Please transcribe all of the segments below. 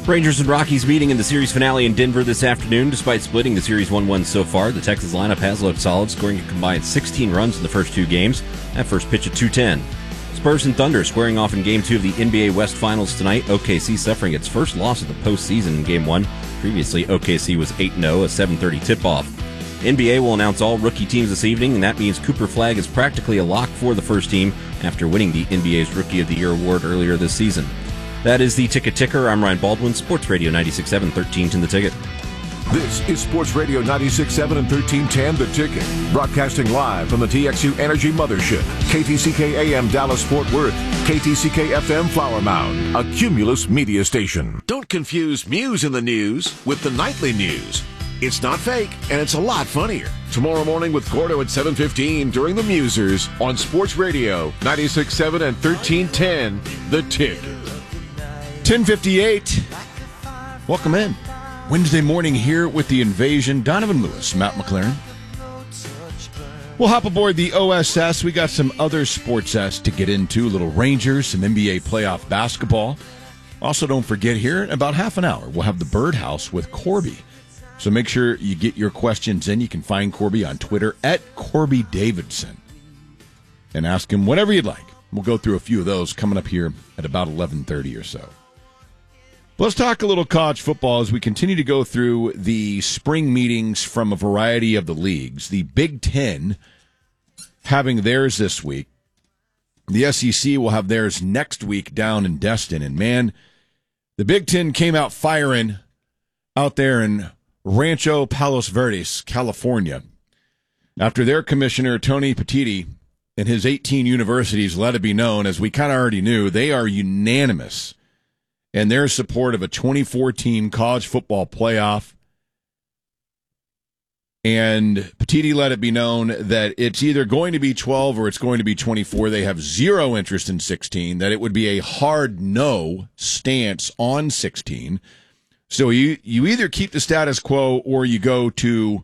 Rangers and Rockies meeting in the series finale in Denver this afternoon. Despite splitting the series 1-1 so far, the Texas lineup has looked solid, scoring a combined 16 runs in the first two games. That first pitch at 2:10. Spurs and Thunder squaring off in Game 2 of the NBA West Finals tonight. OKC suffering its first loss of the postseason in Game 1. Previously, OKC was 8-0, a 7:30 tip-off. NBA will announce all rookie teams this evening, and that means Cooper Flagg is practically a lock for the first team after winning the NBA's Rookie of the Year award earlier this season. That is the Ticket Ticker. I'm Ryan Baldwin, Sports Radio 96.7, 1310 The Ticket. This is Sports Radio 96.7 and 1310 The Ticket. Broadcasting live from the TXU Energy Mothership. KTCK AM Dallas Fort Worth. KTCK FM Flower Mound. A Cumulus media station. Don't confuse Muse in the news with the nightly news. It's not fake, and it's a lot funnier. Tomorrow morning with Gordo at 7:15 during the Musers on Sports Radio 96.7 and 1310 The Ticket. 10:58. Welcome in. Wednesday morning here with the Invasion. Donovan Lewis, Matt McLaren. We'll hop aboard the OSS. We got some other sports S to get into. A little Rangers, some NBA playoff basketball. Also, don't forget here, in about half an hour, we'll have the Birdhouse with Corby. So make sure you get your questions in. You can find Corby on Twitter at Corby Davidson. And ask him whatever you'd like. We'll go through a few of those coming up here at about 11:30 or so. Let's talk a little college football as we continue to go through the spring meetings from a variety of the leagues. The Big Ten having theirs this week. The SEC will have theirs next week down in Destin. And, man, the Big Ten came out firing out there in Rancho Palos Verdes, California, after their commissioner, Tony Petitti, and his 18 universities let it be known, as we kind of already knew, they are unanimous in their support of a 24-team college football playoff. And Petitti let it be known that it's either going to be 12 or it's going to be 24. They have zero interest in 16, that it would be a hard no stance on 16. So you either keep the status quo or you go to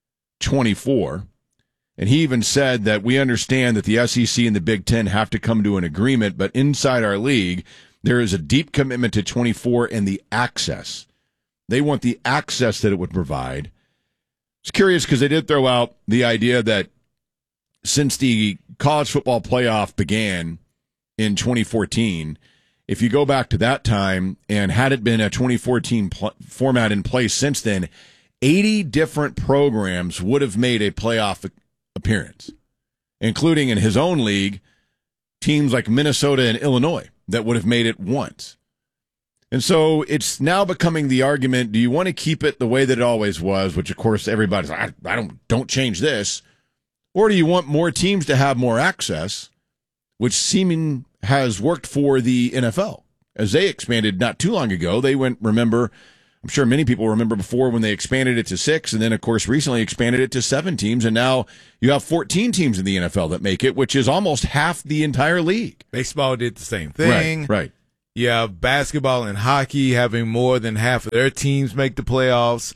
24. And he even said that we understand that the SEC and the Big Ten have to come to an agreement, but inside our league, there is a deep commitment to 24 and the access. They want the access that it would provide. It's curious because they did throw out the idea that since the college football playoff began in 2014, if you go back to that time and had it been a 2014 format in place since then, 80 different programs would have made a playoff appearance, including in his own league, teams like Minnesota and Illinois that would have made it once. And so it's now becoming the argument, do you want to keep it the way that it always was, which of course everybody's like, I don't change this, or do you want more teams to have more access, which seeming has worked for the NFL as they expanded not too long ago. They went, remember, I'm sure many people remember before when they expanded it to 6, and then of course recently expanded it to 7 teams, and now you have 14 teams in the NFL that make it, which is almost half the entire league. Baseball did the same thing. Right. You have basketball and hockey having more than half of their teams make the playoffs.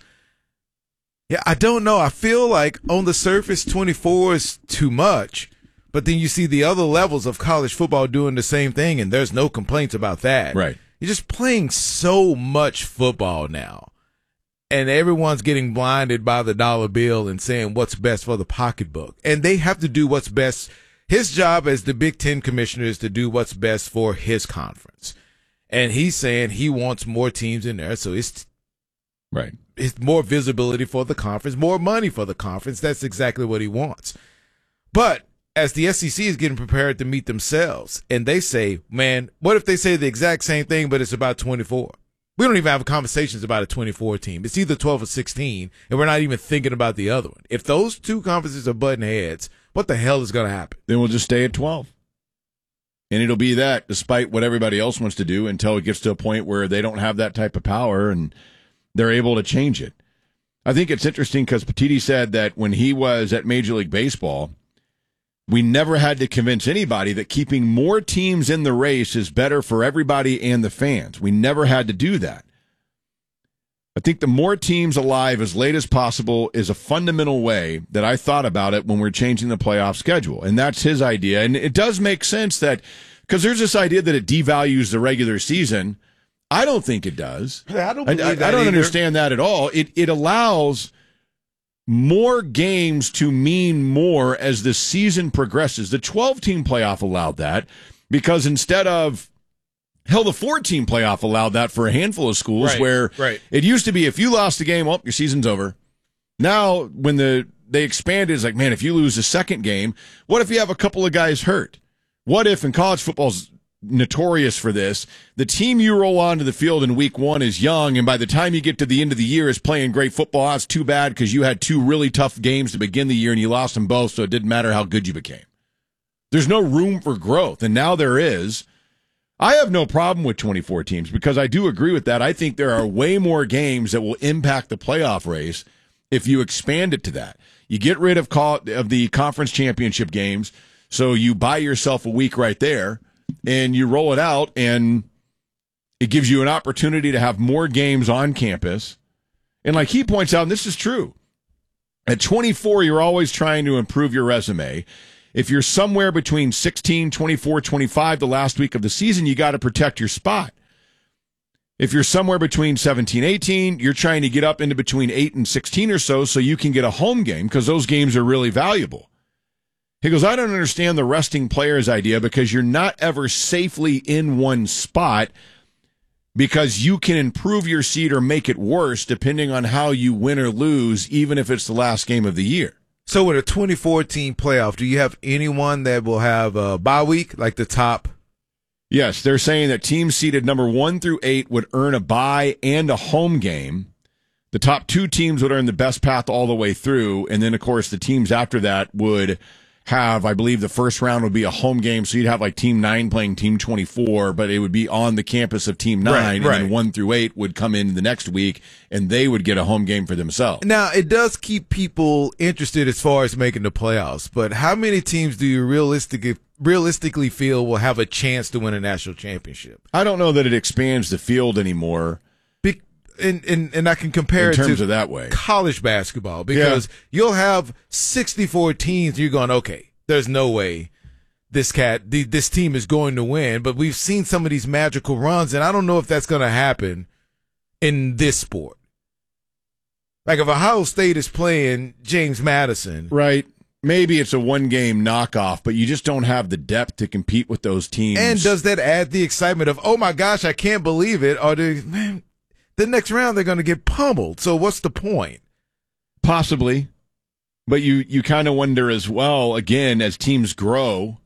Yeah, I don't know. I feel like on the surface, 24 is too much. But then you see the other levels of college football doing the same thing, and there's no complaints about that. Right. You're just playing so much football now, and everyone's getting blinded by the dollar bill and saying what's best for the pocketbook. And they have to do what's best. His job as the Big Ten commissioner is to do what's best for his conference. And he's saying he wants more teams in there, so it's right. It's more visibility for the conference, more money for the conference. That's exactly what he wants. But as the SEC is getting prepared to meet themselves, and they say, man, what if they say the exact same thing, but it's about 24? We don't even have conversations about a 24 team. It's either 12 or 16, and we're not even thinking about the other one. If those two conferences are butting heads, what the hell is going to happen? Then we'll just stay at 12. And it'll be that, despite what everybody else wants to do, until it gets to a point where they don't have that type of power and they're able to change it. I think it's interesting because Petitti said that when he was at Major League Baseball, we never had to convince anybody that keeping more teams in the race is better for everybody and the fans. We never had to do that. I think the more teams alive as late as possible is a fundamental way that I thought about it when we're changing the playoff schedule. And that's his idea. And it does make sense that, because there's this idea that it devalues the regular season I don't think it does. I don't understand that at all. It allows more games to mean more as the season progresses. The 12-team playoff allowed that because instead of hell, the 4-team playoff allowed that for a handful of schools where it used to be if you lost a game, well, your season's over. Now, when they expanded, it's like, man, if you lose the second game, what if you have a couple of guys hurt? What if, and college football's notorious for this, the team you roll onto the field in week 1 is young, and by the time you get to the end of the year is playing great football. That's too bad because you had 2 really tough games to begin the year and you lost them both, so it didn't matter how good you became. There's no room for growth, and now there is. I have no problem with 24 teams because I do agree with that. I think there are way more games that will impact the playoff race if you expand it to that. You get rid of the conference championship games, so you buy yourself a week right there, and you roll it out, and it gives you an opportunity to have more games on campus. And like he points out, and this is true, at 24, you're always trying to improve your resume. If you're somewhere between 16, 24, 25 the last week of the season, you got to protect your spot. If you're somewhere between 17, 18, you're trying to get up into between 8 and 16 or so you can get a home game because those games are really valuable. He goes, I don't understand the resting players idea because you're not ever safely in one spot because you can improve your seed or make it worse depending on how you win or lose, even if it's the last game of the year. So with a 24-team playoff, do you have anyone that will have a bye week, like the top? Yes, they're saying that teams seeded number 1 through 8 would earn a bye and a home game. The top 2 teams would earn the best path all the way through, and then, of course, the teams after that would have, I believe the first round would be a home game, so you'd have like Team 9 playing Team 24, but it would be on the campus of Team 9, and then 1 through 8 would come in the next week, and they would get a home game for themselves. Now, it does keep people interested as far as making the playoffs, but how many teams do you realistically feel will have a chance to win a national championship? I don't know that it expands the field anymore. And I can compare it to that way. College basketball because you'll have 64 teams. You're going, okay, there's no way this team is going to win. But we've seen some of these magical runs, and I don't know if that's going to happen in this sport. Like if Ohio State is playing James Madison. Right. Maybe it's a one-game knockoff, but you just don't have the depth to compete with those teams. And does that add the excitement of, oh, my gosh, I can't believe it, or the next round they're going to get pummeled. So what's the point? Possibly. But you kind of wonder as well, again, as teams grow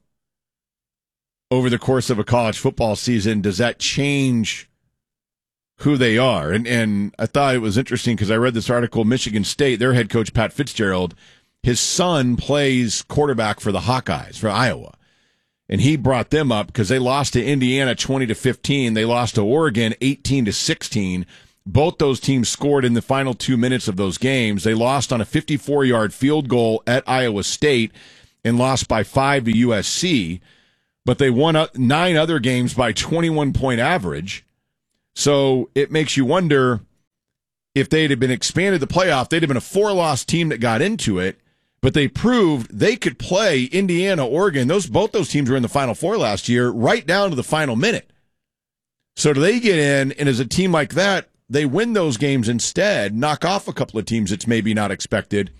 over the course of a college football season, does that change who they are? And I thought it was interesting because I read this article, Michigan State, their head coach, Pat Fitzgerald, his son plays quarterback for the Hawkeyes, for Iowa. And he brought them up because they lost to Indiana 20-15. They lost to Oregon 18-16. Both those teams scored in the final 2 minutes of those games. They lost on a 54-yard field goal at Iowa State and lost by 5 to USC. But they won 9 other games by 21-point average. So it makes you wonder if they'd have been expanded the playoff, they'd have been a 4-loss team that got into it. But they proved they could play Indiana, Oregon. Both those teams were in the Final Four last year, right down to the final minute. So do they get in, and as a team like that, they win those games instead, knock off a couple of teams that's maybe not expected.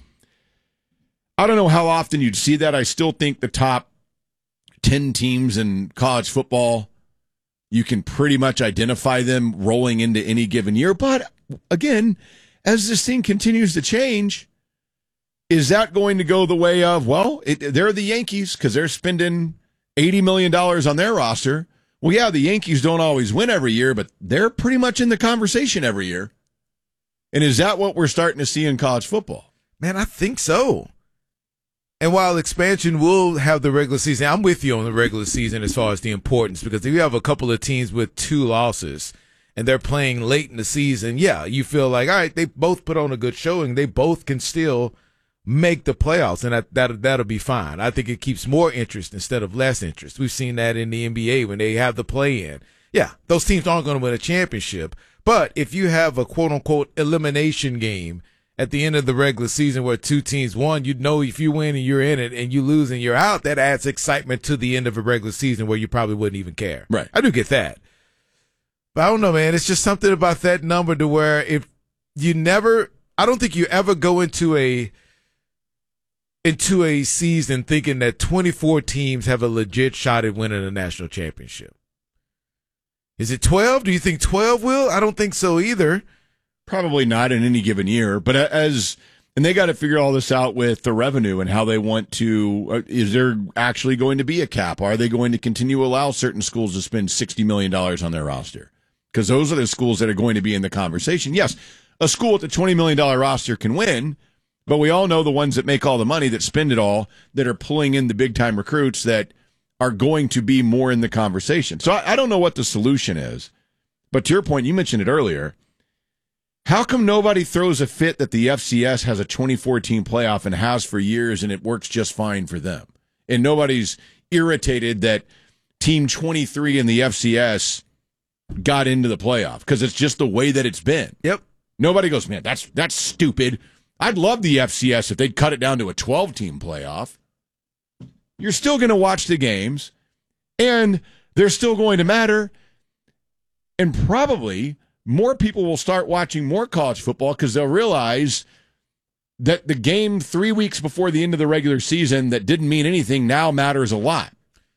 I don't know how often you'd see that. I still think the top 10 teams in college football, you can pretty much identify them rolling into any given year. But again, as this thing continues to change, is that going to go the way of, well, they're the Yankees because they're spending $80 million on their roster? Well, yeah, the Yankees don't always win every year, but they're pretty much in the conversation every year. And is that what we're starting to see in college football? Man, I think so. And while expansion will have the regular season, I'm with you on the regular season as far as the importance, because if you have a couple of teams with 2 losses and they're playing late in the season, yeah, you feel like, all right, they both put on a good showing. They both can still make the playoffs, and that'll be fine. I think it keeps more interest instead of less interest. We've seen that in the NBA when they have the play-in. Yeah, those teams aren't going to win a championship, but if you have a quote-unquote elimination game at the end of the regular season where 2 teams won, you'd know if you win and you're in it and you lose and you're out, that adds excitement to the end of a regular season where you probably wouldn't even care. Right. I do get that. But I don't know, man. It's just something about that number to where if you never, I don't think you ever go into a season thinking that 24 teams have a legit shot at winning a national championship. Is it 12? Do you think 12 will? I don't think so either. Probably not in any given year, but and they got to figure all this out with the revenue and how they want to. Is there actually going to be a cap? Are they going to continue to allow certain schools to spend $60 million on their roster? Because those are the schools that are going to be in the conversation. Yes, a school with a $20 million roster can win, but we all know the ones that make all the money, that spend it all, that are pulling in the big-time recruits that are going to be more in the conversation. So I don't know what the solution is. But to your point, you mentioned it earlier. How come nobody throws a fit that the FCS has a 2014 playoff and has for years and it works just fine for them? And nobody's irritated that Team 23 in the FCS got into the playoff because it's just the way that it's been. Yep. Nobody goes, man, that's stupid. I'd love the FCS if they'd cut it down to a 12-team playoff. You're still going to watch the games, and they're still going to matter, and probably more people will start watching more college football because they'll realize that the game 3 weeks before the end of the regular season that didn't mean anything now matters a lot.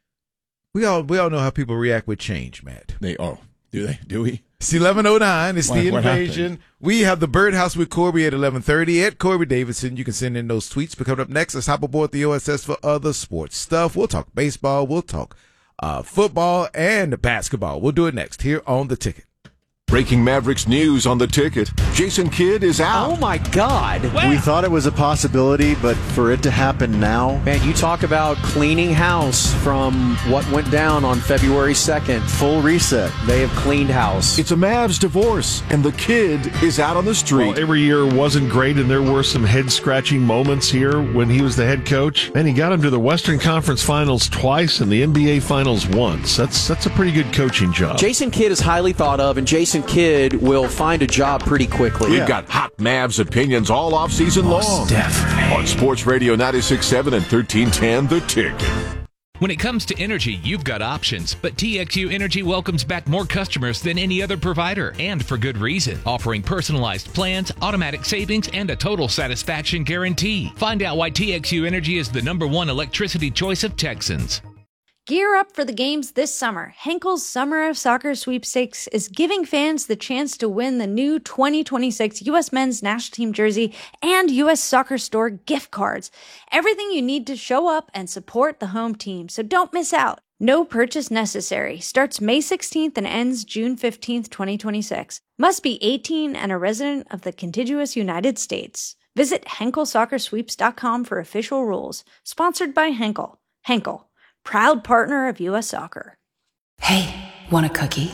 We all know how people react with change, Matt. Do they? Do we? It's 11:09. It's the invasion. Happened? We have the Birdhouse with Corby at 11:30. At Corby Davidson, you can send in those tweets. But coming up next, let's hop aboard the OSS for other sports stuff. We'll talk baseball. We'll talk football and basketball. We'll do it next here on The Ticket. Breaking Mavericks news on The Ticket. Jason Kidd is out. Oh, my God. We thought it was a possibility, but for it to happen now. Man, you talk about cleaning house from what went down on February 2nd. Full reset. They have cleaned house. It's a Mavs divorce, and the kid is out on the street. Well, every year wasn't great, and there were some head-scratching moments here when he was the head coach. And he got him to the Western Conference Finals twice and the NBA Finals once. That's a pretty good coaching job. Jason Kidd is highly thought of, and Jason Kidd will find a job pretty quickly. We've got hot Mavs opinions all off-season long. Definitely. On Sports Radio 96.7 and 1310, The Ticket. When it comes to energy, you've got options, but TXU Energy welcomes back more customers than any other provider, and for good reason. Offering personalized plans, automatic savings, and a total satisfaction guarantee. Find out why TXU Energy is the #1 electricity choice of Texans. Gear up for the games this summer. Henkel's Summer of Soccer Sweepstakes is giving fans the chance to win the new 2026 U.S. Men's National Team jersey and U.S. Soccer Store gift cards. Everything you need to show up and support the home team, so don't miss out. No purchase necessary. Starts May 16th and ends June 15th, 2026. Must be 18 and a resident of the contiguous United States. Visit HenkelSoccerSweeps.com for official rules. Sponsored by Henkel. Henkel, proud partner of U.S. Soccer. Hey, want a cookie?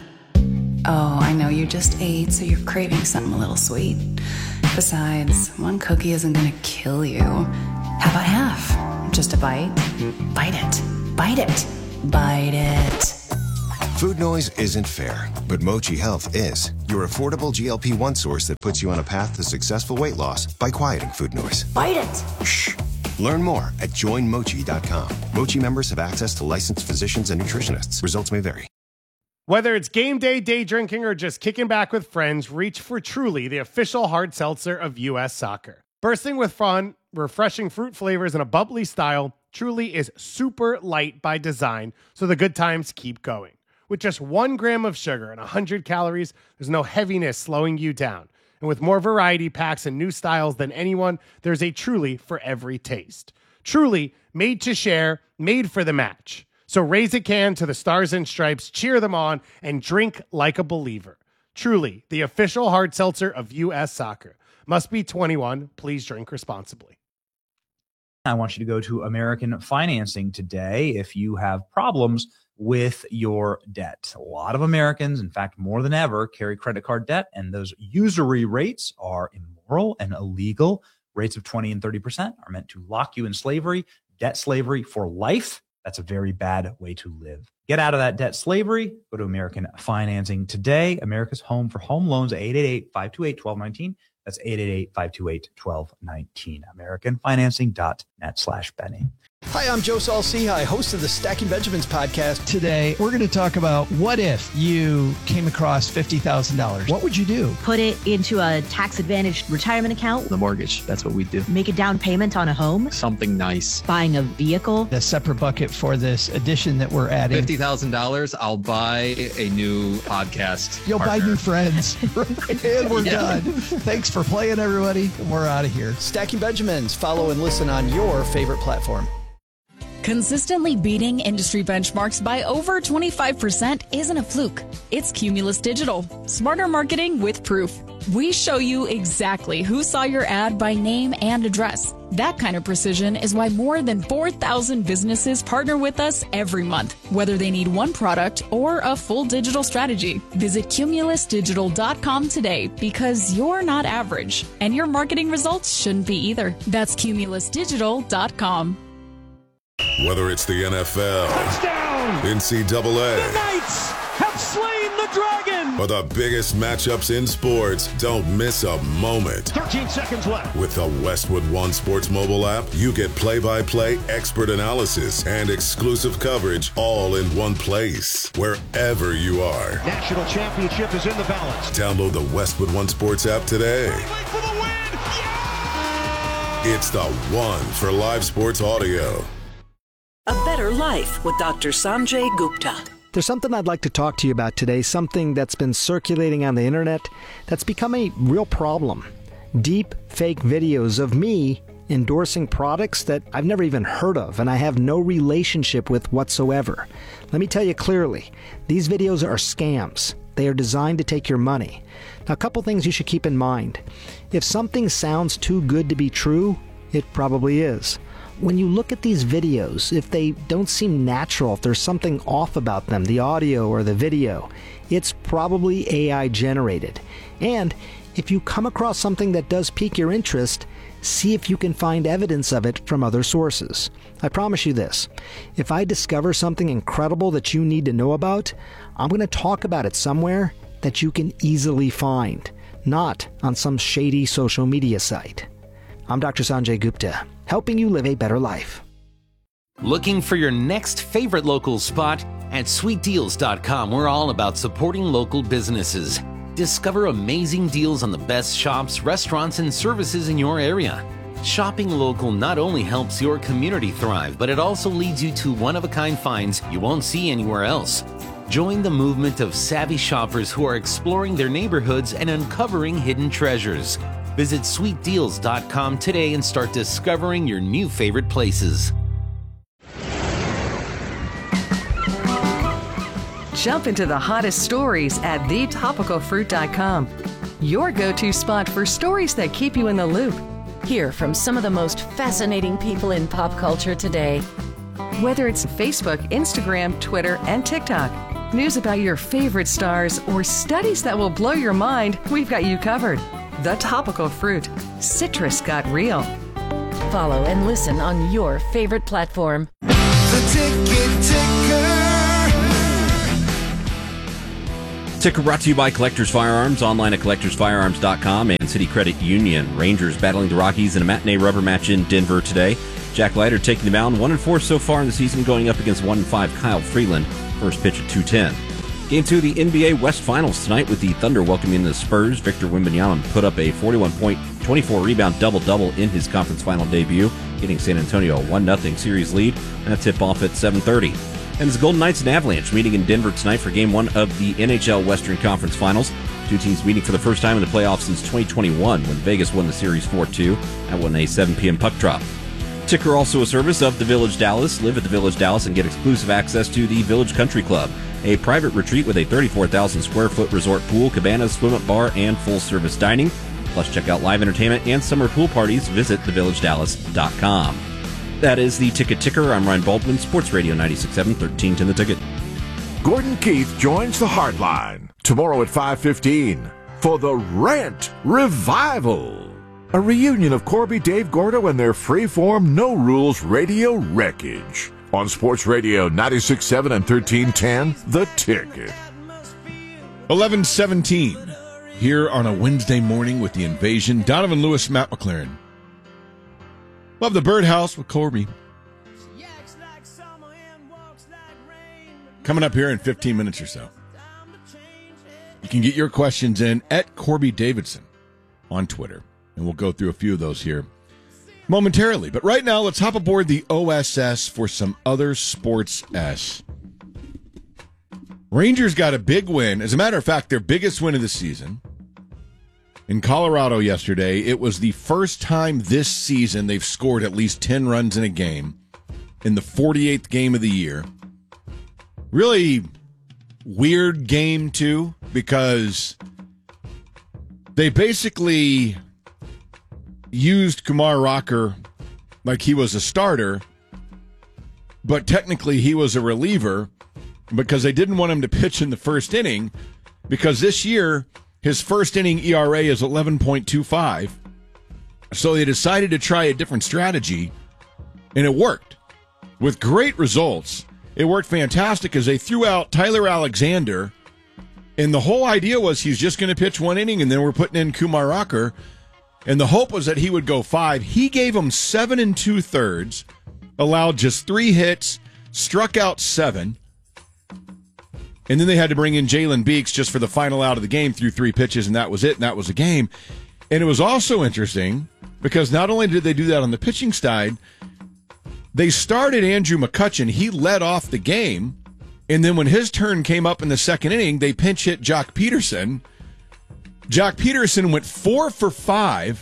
Oh, I know you just ate, so you're craving something a little sweet. Besides, one cookie isn't gonna kill you. How about half? Just a bite? Bite it. Bite it. Bite it. Food noise isn't fair, but Mochi Health is. Your affordable GLP-1 source that puts you on a path to successful weight loss by quieting food noise. Bite it. Shh. Learn more at joinmochi.com. Mochi members have access to licensed physicians and nutritionists. Results may vary. Whether it's game day, day drinking, or just kicking back with friends, reach for Truly, the official hard seltzer of U.S. Soccer. Bursting with fun, refreshing fruit flavors, and a bubbly style, Truly is super light by design, so the good times keep going. With just 1 gram of sugar and 100 calories, there's no heaviness slowing you down. And with more variety packs and new styles than anyone, there's a Truly for every taste. Truly, made to share, made for the match. So raise a can to the Stars and Stripes, cheer them on, and drink like a believer. Truly, the official hard seltzer of U.S. Soccer. Must be 21. Please drink responsibly. I want you to go to American Financing today if you have problems with your debt. A lot of Americans, in fact, more than ever, carry credit card debt, and those usury rates are immoral and illegal. Rates of 20 and 30% are meant to lock you in slavery, debt slavery for life. That's a very bad way to live. Get out of that debt slavery. Go to American Financing today. America's home for home loans, 888-528-1219. That's 888-528-1219. AmericanFinancing.net/Benny. Hi, I'm Joe Saul-Sehy, host of the Stacking Benjamins podcast. Today, we're going to talk about what if you came across $50,000? What would you do? Put it into a tax-advantaged retirement account. The mortgage, that's what we do. Make a down payment on a home. Something nice. Buying a vehicle. A separate bucket for this addition that we're adding. $50,000, I'll buy a new podcast. You'll partner. buy new friends. And we're done. Thanks for playing, everybody. We're out of here. Stacking Benjamins. Follow and listen on your favorite platform. Consistently beating industry benchmarks by over 25% isn't a fluke. It's Cumulus Digital. Smarter marketing with proof. We show you exactly who saw your ad by name and address. That kind of precision is why more than 4,000 businesses partner with us every month, whether they need one product or a full digital strategy. Visit cumulusdigital.com today because you're not average, and your marketing results shouldn't be either. That's cumulusdigital.com. Whether it's the NFL, touchdown, NCAA, the Knights have slain the dragon, or the biggest matchups in sports, don't miss a moment. 13 seconds left. With the Westwood One Sports mobile app, you get play-by-play expert analysis and exclusive coverage all in one place, wherever you are. National championship is in the balance. Download the Westwood One Sports app today. For the win. Yeah! It's the one for live sports audio. A Better Life with Dr. Sanjay Gupta. There's something I'd like to talk to you about today, something that's been circulating on the internet that's become a real problem. Deep fake videos of me endorsing products that I've never even heard of and I have no relationship with whatsoever. Let me tell you clearly, these videos are scams. They are designed to take your money. Now, a couple things you should keep in mind. If something sounds too good to be true, it probably is. When you look at these videos, if they don't seem natural, if there's something off about them, the audio or the video, it's probably AI generated. And if you come across something that does pique your interest, see if you can find evidence of it from other sources. I promise you this, if I discover something incredible that you need to know about, I'm going to talk about it somewhere that you can easily find, not on some shady social media site. I'm Dr. Sanjay Gupta, helping you live a better life. Looking for your next favorite local spot? At sweetdeals.com, we're all about supporting local businesses. Discover amazing deals on the best shops, restaurants, and services in your area. Shopping local not only helps your community thrive, but it also leads you to one-of-a-kind finds you won't see anywhere else. Join the movement of savvy shoppers who are exploring their neighborhoods and uncovering hidden treasures. Visit sweetdeals.com today and start discovering your new favorite places. Jump into the hottest stories at thetopicalfruit.com. Your go-to spot for stories that keep you in the loop. Hear from some of the most fascinating people in pop culture today. Whether it's Facebook, Instagram, Twitter, and TikTok, news about your favorite stars, or studies that will blow your mind, we've got you covered. The Topical Fruit. Citrus got real. Follow and listen on your favorite platform. The Ticket Ticker. Ticker brought to you by Collectors Firearms, online at collectorsfirearms.com, and City Credit Union. Rangers battling the Rockies in a matinee rubber match in Denver today. Jack Leiter taking the mound, 1-4 so far in the season, going up against 1-5 Kyle Freeland. First pitch at 2:10. Game 2 of the NBA West Finals tonight with the Thunder welcoming the Spurs. Victor Wembanyama put up a 41-point, 24-rebound double-double in his conference final debut, getting San Antonio a 1-0 series lead, and a tip-off at 7:30. And it's Golden Knights and Avalanche meeting in Denver tonight for Game 1 of the NHL Western Conference Finals. Two teams meeting for the first time in the playoffs since 2021 when Vegas won the series 4-2. That won a 7 p.m. puck drop. Ticker also a service of the Village Dallas. Live at the Village Dallas and get exclusive access to the Village Country Club, a private retreat with a 34,000 square foot resort pool, cabanas, swim-up bar, and full-service dining. Plus, check out live entertainment and summer pool parties. Visit thevillagedallas.com. That is the Ticket Ticker. I'm Ryan Baldwin, Sports Radio 96.7, 1310 The Ticket. Gordon Keith joins the Hardline tomorrow at 5:15 for the Rant Revival. A reunion of Corby Dave Gordo and their freeform, no-rules radio wreckage. On Sports Radio 96.7 and 1310, The Ticket. 11:17 here on a Wednesday morning with The Invasion. Donovan Lewis, Matt McLaren. Love the Birdhouse with Corby. coming up here in 15 minutes or so. You can get your questions in at Corby Davidson on Twitter, and we'll go through a few of those here momentarily. But right now, let's hop aboard the OSS for some other sports S. Rangers got a big win. As a matter of fact, their biggest win of the season. In Colorado yesterday, it was the first time this season they've scored at least 10 runs in a game in the 48th game of the year. Really weird game, too, because they basically used Kumar Rocker like he was a starter, but technically he was a reliever because they didn't want him to pitch in the first inning because this year his first inning ERA is 11.25. So they decided to try a different strategy, and it worked with great results. It worked fantastic because they threw out Tyler Alexander, and the whole idea was he's just going to pitch one inning, and then we're putting in Kumar Rocker, and the hope was that he would go 5. He gave him 7 2/3, allowed just 3 hits, struck out 7, and then they had to bring in Jalen Beeks just for the final out of the game, threw 3 pitches, and that was it, and that was the game. And it was also interesting because not only did they do that on the pitching side, they started Andrew McCutchen. He led off the game, and then when his turn came up in the second inning, they pinch hit Jock Peterson. Jock Peterson went 4 for 5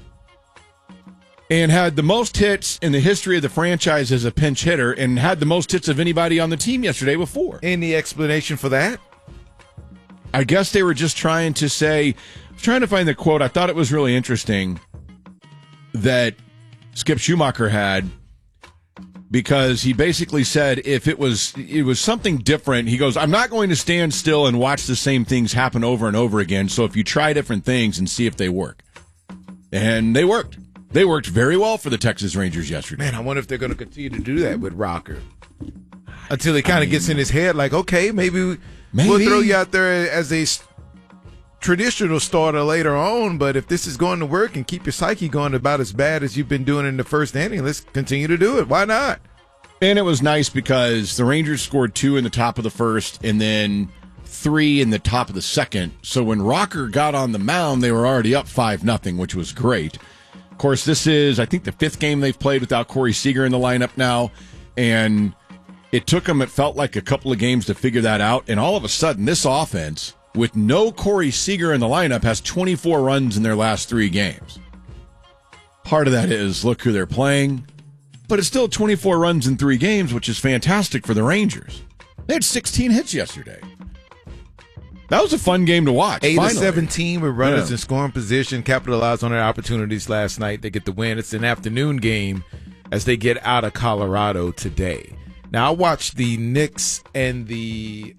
and had the most hits in the history of the franchise as a pinch hitter and had the most hits of anybody on the team yesterday before. Any explanation for that? I guess they were just trying to say, trying to find the quote. I thought it was really interesting that Skip Schumacher had, because he basically said if it was something different, he goes, I'm not going to stand still and watch the same things happen over and over again. So if you try different things and see if they work. And they worked. They worked very well for the Texas Rangers yesterday. Man, I wonder if they're going to continue to do that with Rocker until he kind of gets in his head like, okay, maybe we'll throw you out there as a traditional starter later on, but if this is going to work and keep your psyche going about as bad as you've been doing in the first inning, let's continue to do it. Why not? And it was nice because the Rangers scored 2 in the top of the first and then 3 in the top of the second. So when Rocker got on the mound, they were already up 5-0, which was great. Of course, this is, I think, the 5th game they've played without Corey Seager in the lineup now, and it took them, it felt like, a couple of games to figure that out, and all of a sudden, this offense, with no Corey Seager in the lineup, has 24 runs in their last 3 games. Part of that is, look who they're playing, but it's still 24 runs in 3 games, which is fantastic for the Rangers. They had 16 hits yesterday. That was a fun game to watch. 8 of 17 with runners in scoring position, capitalized on their opportunities last night. They get the win. It's an afternoon game as they get out of Colorado today. Now, I watched the Knicks and the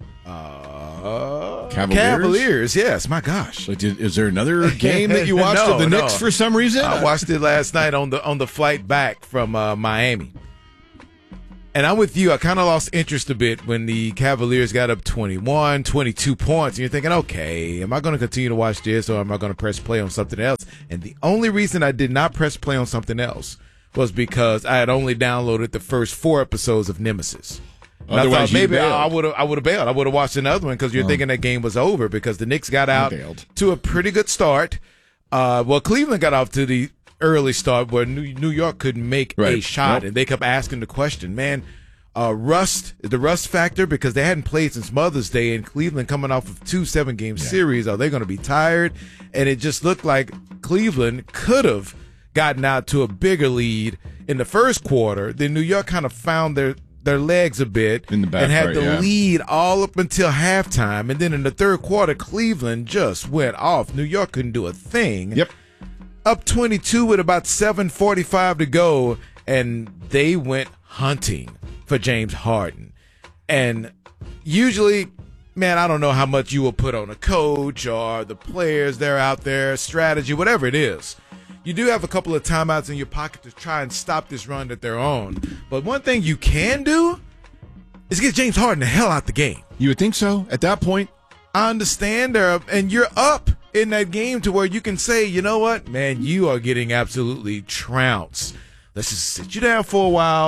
Cavaliers. Yes, my gosh. Is there another game that you watched of the Knicks for some reason? I watched it last night on the flight back from Miami. And I'm with you. I kind of lost interest a bit when the Cavaliers got up 21, 22 points. And you're thinking, okay, am I going to continue to watch this or am I going to press play on something else? And the only reason I did not press play on something else was because I had only downloaded the first 4 episodes of Nemesis. And I thought maybe I would have bailed. I would have watched another one because you're thinking that game was over because the Knicks got out to a pretty good start. Well, Cleveland got off to the early start where New York couldn't make a shot, and they kept asking the question, man, the rust factor, because they hadn't played since Mother's Day, and Cleveland coming off of 2 7-game series, are they going to be tired? And it just looked like Cleveland could have gotten out to a bigger lead in the first quarter. Then New York kind of found their legs a bit in the back and had the lead all up until halftime. And then in the third quarter, Cleveland just went off. New York couldn't do a thing. Yep. Up 22 with about 7:45 to go, and they went hunting for James Harden. And usually, man, I don't know how much you will put on a coach or the players that are out there, strategy, whatever it is. You do have a couple of timeouts in your pocket to try and stop this run that they're on. But one thing you can do is get James Harden the hell out the game. You would think so at that point? I understand, and you're up in that game to where you can say, you know what, man, you are getting absolutely trounced. Let's just sit you down for a while,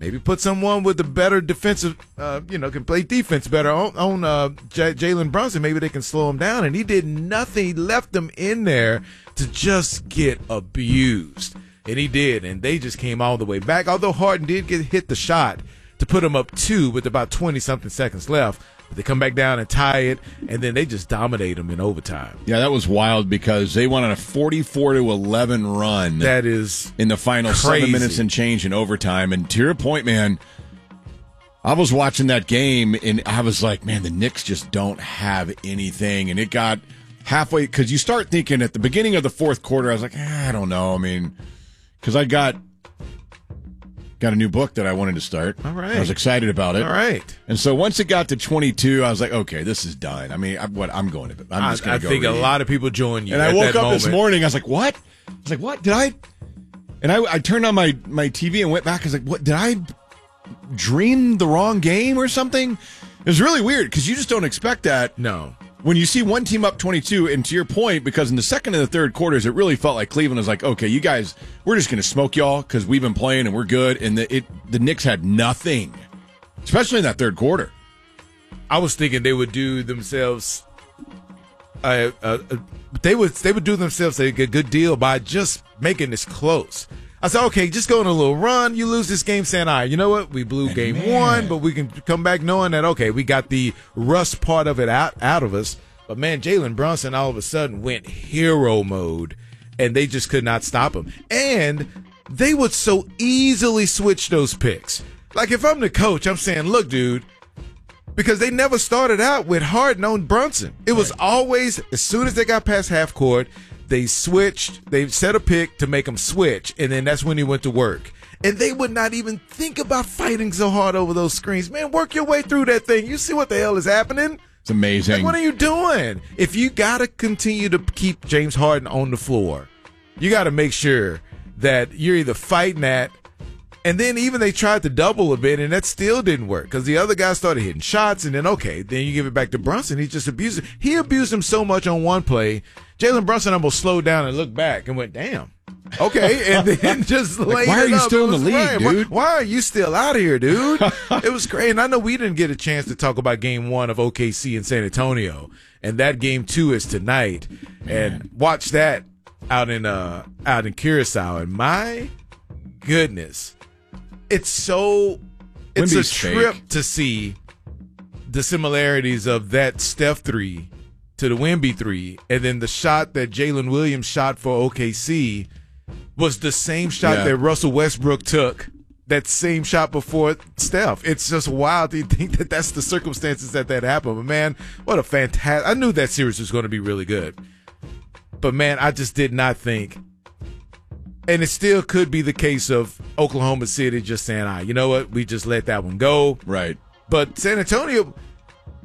Maybe put someone with a better defensive, can play defense better on Jalen Brunson. Maybe they can slow him down. And he did nothing. He left them in there to just get abused. And he did. And they just came all the way back. Although Harden did hit the shot to put him up 2 with about 20-something seconds left. But they come back down and tie it, and then they just dominate them in overtime. Yeah, that was wild because they went on a 44-11 run. That is in the final crazy. 7 minutes and change in overtime. And to your point, man, I was watching that game, and I was like, man, the Knicks just don't have anything. And it got halfway, because you start thinking at the beginning of the fourth quarter, I was like, I don't know. I mean, because I got a new book that I wanted to start. All right. I was excited about it. All right. And so once it got to 22, I was like, okay, this is done. I mean, I'm going to. I'm just going to go. I think a lot of people join you. And I woke up this morning. I was like, what? I was like, what? Did I? And I turned on my TV and went back. I was like, what? Did I dream the wrong game or something? It was really weird because you just don't expect that. No. When you see one team up 22, and to your point, because in the second and the third quarters, it really felt like Cleveland was like, okay, you guys, we're just going to smoke y'all because we've been playing and we're good. And the Knicks had nothing, especially in that third quarter. I was thinking they would do themselves they would do themselves a good deal by just making this close. I said, okay, just go on a little run. You lose this game saying, all right, you know what? We blew game 1, but we can come back knowing that, okay, we got the rust part of it out of us. But, man, Jalen Brunson all of a sudden went hero mode, and they just could not stop him. And they would so easily switch those picks. Like, if I'm the coach, I'm saying, look, dude, because they never started out with Harden on Brunson. It was always, as soon as they got past half court, they switched. They set a pick to make him switch, and then that's when he went to work. And they would not even think about fighting so hard over those screens. Man, work your way through that thing. You see what the hell is happening? It's amazing. Like, what are you doing? If you got to continue to keep James Harden on the floor, you got to make sure that you're either fighting that, and then even they tried to double a bit, and that still didn't work because the other guy started hitting shots, and then, okay, then you give it back to Brunson. He just abused it. He abused him so much on one play. Jalen Brunson almost slowed down and looked back and went, damn. Okay, and then just laid why it are you up. still in the league, dude? Why are you still out here, dude? It was great. And I know we didn't get a chance to talk about game 1 of OKC in San Antonio, and that game 2 is tonight. Man. And watch that out in Curacao. And my goodness, it's a trip to see the similarities of that Steph 3 to the Wemby 3, and then the shot that Jalen Williams shot for OKC was the same shot that Russell Westbrook took, that same shot before Steph. It's just wild to think that that's the circumstances that happened. But, man, what a fantastic – I knew that series was going to be really good. But, man, I just did not think – and it still could be the case of Oklahoma City just saying, all right, you know what, we just let that one go. Right. But San Antonio –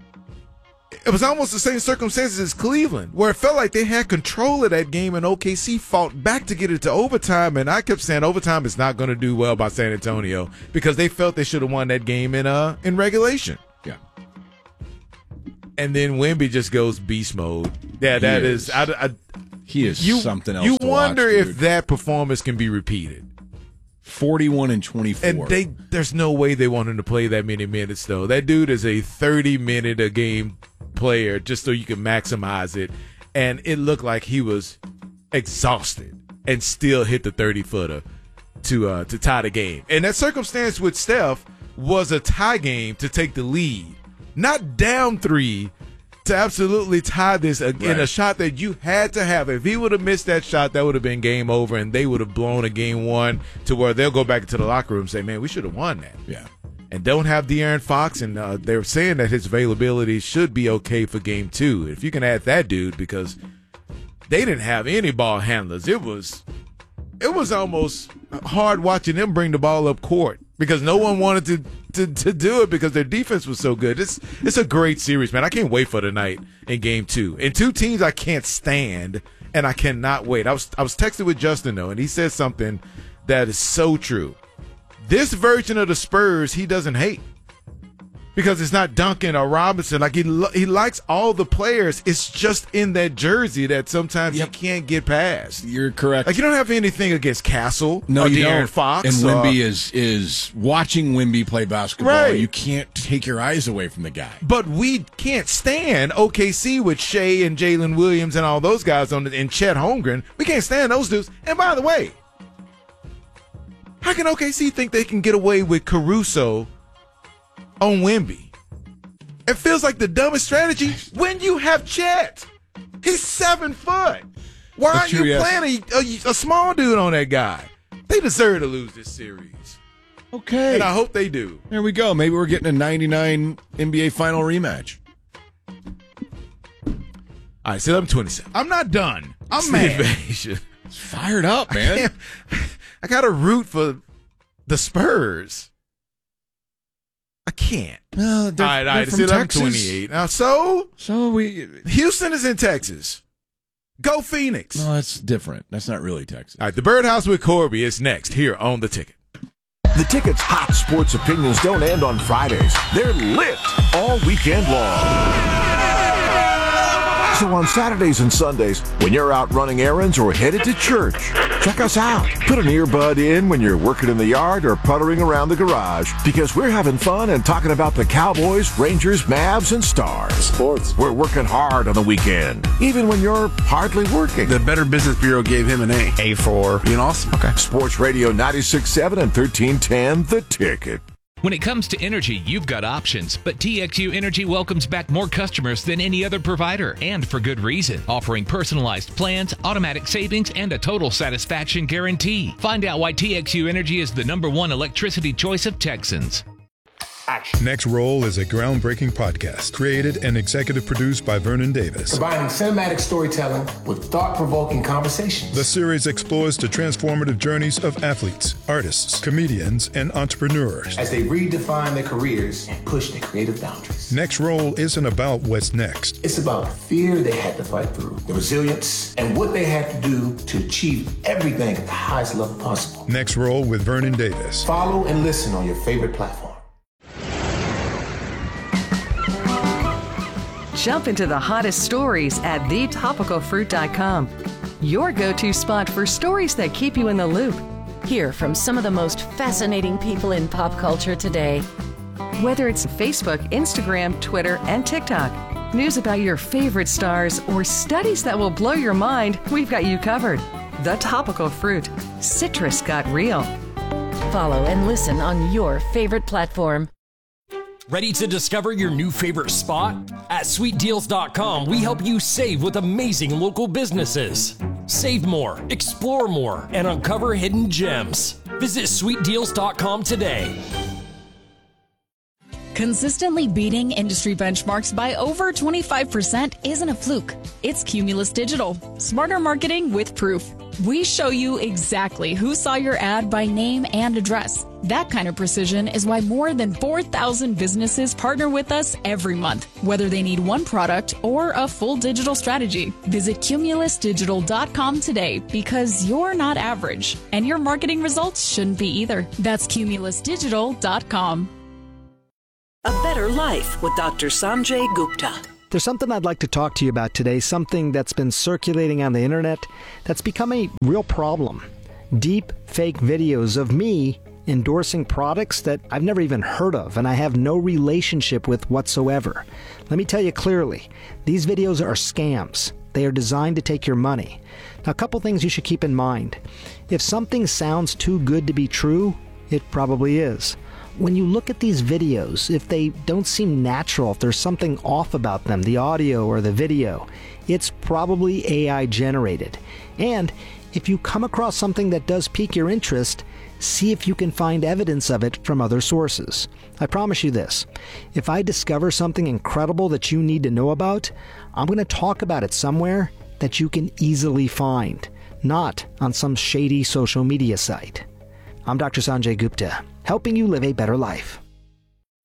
it was almost the same circumstances as Cleveland, where it felt like they had control of that game, and OKC fought back to get it to overtime. And I kept saying overtime is not going to do well by San Antonio because they felt they should have won that game in regulation. Yeah. And then Wemby just goes beast mode. Yeah, that is. He is something else. You to wonder watch, if dude. that performance can be repeated. 41 and 24. And there's no way they want him to play that many minutes, though. That dude is a 30-minute a game player just so you can maximize it. And it looked like he was exhausted and still hit the 30-footer to tie the game. And that circumstance with Steph was a tie game to take the lead, not down 3 to absolutely tie this in a shot that you had to have. If he would have missed that shot, that would have been game over, and they would have blown a game 1 to where they'll go back into the locker room and say, man, we should have won that. Yeah. And don't have De'Aaron Fox, and they're saying that his availability should be okay for game 2. If you can add that dude, because they didn't have any ball handlers. It was almost hard watching them bring the ball up court because no one wanted to do it because their defense was so good. It's a great series, man. I can't wait for tonight in game 2. And 2 teams I can't stand, and I cannot wait. I was texting with Justin, though, and he said something that is so true. This version of the Spurs, he doesn't hate. Because it's not Duncan or Robinson. Like he likes all the players. It's just in that jersey that sometimes you can't get past. You're correct. Like you don't have anything against Castle or you De'Aaron don't. Fox. And Wemby is watching Wemby play basketball. Right. You can't take your eyes away from the guy. But we can't stand OKC with Shea and Jalen Williams and all those guys and Chet Holmgren. We can't stand those dudes. And by the way, how can OKC think they can get away with Caruso on Wemby? It feels like the dumbest strategy when you have Chet. He's 7 foot. Why aren't you playing a small dude on that guy? They deserve to lose this series. Okay. And I hope they do. There we go. Maybe we're getting a 99 NBA final rematch. All right, so I'm 27. I'm not done. I'm mad. Fired up, man. I got to root for the Spurs. I can't. All right. It's 11:28. Now, so Houston is in Texas. Go Phoenix. No, that's different. That's not really Texas. All right, the Birdhouse with Corby is next here on The Ticket. The Ticket's hot sports opinions don't end on Fridays. They're lit all weekend long. So on Saturdays and Sundays, when you're out running errands or headed to church, check us out. Put an earbud in when you're working in the yard or puttering around the garage, because we're having fun and talking about the Cowboys, Rangers, Mavs, and Stars. Sports. We're working hard on the weekend, even when you're hardly working. The Better Business Bureau gave him an A. A for being awesome. Okay. Sports Radio 96.7 and 1310, The Ticket. When it comes to energy, you've got options, but TXU Energy welcomes back more customers than any other provider, and for good reason, offering personalized plans, automatic savings, and a total satisfaction guarantee. Find out why TXU Energy is the #1 electricity choice of Texans. Next Roll is a groundbreaking podcast created and executive produced by Vernon Davis. Combining cinematic storytelling with thought-provoking conversations. The series explores the transformative journeys of athletes, artists, comedians, and entrepreneurs as they redefine their careers and push their creative boundaries. Next Roll isn't about what's next. It's about the fear they had to fight through, the resilience, and what they had to do to achieve everything at the highest level possible. Next Roll with Vernon Davis. Follow and listen on your favorite platform. Jump into the hottest stories at thetopicalfruit.com. Your go-to spot for stories that keep you in the loop. Hear from some of the most fascinating people in pop culture today. Whether it's Facebook, Instagram, Twitter, and TikTok, news about your favorite stars, or studies that will blow your mind, we've got you covered. The Topical Fruit. Citrus got real. Follow and listen on your favorite platform. Ready to discover your new favorite spot? At SweetDeals.com, we help you save with amazing local businesses. Save more, explore more, and uncover hidden gems. Visit SweetDeals.com today. Consistently beating industry benchmarks by over 25% isn't a fluke. It's Cumulus Digital. Smarter marketing with proof. We show you exactly who saw your ad by name and address. That kind of precision is why more than 4,000 businesses partner with us every month, whether they need one product or a full digital strategy. Visit CumulusDigital.com today, because you're not average, and your marketing results shouldn't be either. That's CumulusDigital.com. A Better Life with Dr. Sanjay Gupta. There's something I'd like to talk to you about today, something that's been circulating on the internet that's become a real problem. Deep fake videos of me endorsing products that I've never even heard of and I have no relationship with whatsoever. Let me tell you clearly, these videos are scams. They are designed to take your money. Now, a couple things you should keep in mind. If something sounds too good to be true, it probably is. When you look at these videos, if they don't seem natural, if there's something off about them, the audio or the video, it's probably AI generated. And if you come across something that does pique your interest, see if you can find evidence of it from other sources. I promise you this, if I discover something incredible that you need to know about, I'm going to talk about it somewhere that you can easily find, not on some shady social media site. I'm Dr. Sanjay Gupta, helping you live a better life.